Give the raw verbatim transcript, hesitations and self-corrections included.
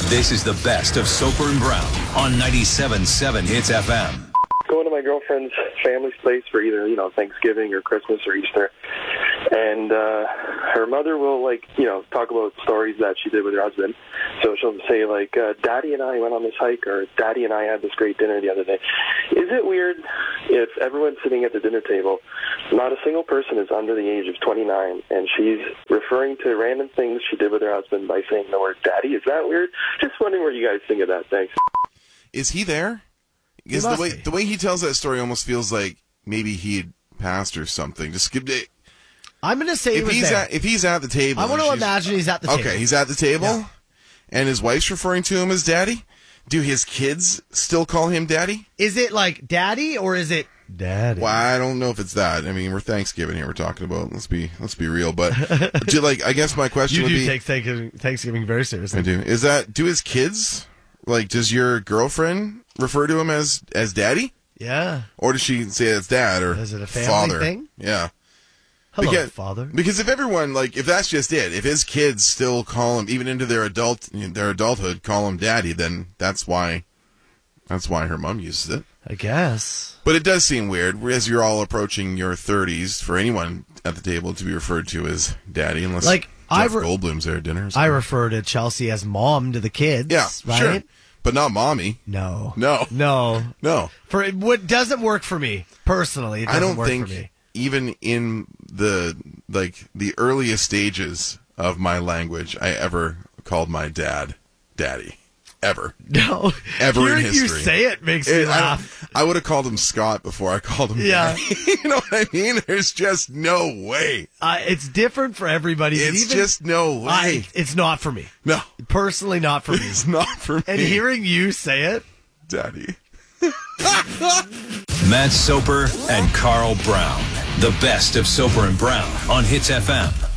This is the best of Soper and Brown on ninety-seven point seven Hits F M. Going to my girlfriend's family's place for either, you know, Thanksgiving or Christmas or Easter. And uh, her mother will, like, you know, talk about stories that she did with her husband. So she'll say, like, uh, Daddy and I went on this hike, or Daddy and I had this great dinner the other day. Is it weird if everyone's sitting at the dinner table, not a single person is under the age of twenty-nine, and she's referring to random things she did with her husband by saying the word Daddy? Is that weird? Just wondering what you guys think of that. Thanks. Is he there? Because the way, the way he tells that story almost feels like maybe he had passed or something. Just give it. I'm going to say he if was he's there. at if he's at the table. I want to imagine he's at the table. Okay, he's at the table, Yeah. and his wife's referring to him as Daddy. Do his kids still call him Daddy? Is it like Daddy or is it Daddy? Well, I don't know if it's that. I mean, we're Thanksgiving here. We're talking about. Let's be let's be real. But do, like, I guess my question You would do be. take Thanksgiving, Thanksgiving very seriously. I do. Is that do his kids like? Does your girlfriend refer to him as as Daddy? Yeah. Or does she say it's Dad or Is it a family father? thing? Yeah. Hello, because, Father. Because if everyone, like, if that's just it, if his kids still call him, even into their adult, their adulthood, call him Daddy, then that's why, that's why her mom uses it. I guess. But it does seem weird, as you're all approaching your thirties, for anyone at the table to be referred to as Daddy, unless Like, Jeff I re- Goldblum's there at dinner. I refer to Chelsea as Mom to the kids. Yeah, right? sure. But not Mommy. No. No. No. No. For it what doesn't work for me personally. It doesn't I don't work think for me. even in the like the earliest stages of my language, I ever called my dad Daddy. Ever. No. Ever Hearing in history. you say it makes me It- I, laugh. I would have called him Scott before I called him Yeah. Daddy. You know what I mean? There's just no way. Uh, it's different for everybody. but It's even just no way. I, it's not for me. No. Personally, not for me. It's not for me. And hearing you say it, Daddy. Matt Soper and Carl Brown. The best of Soper and Brown on Hits F M.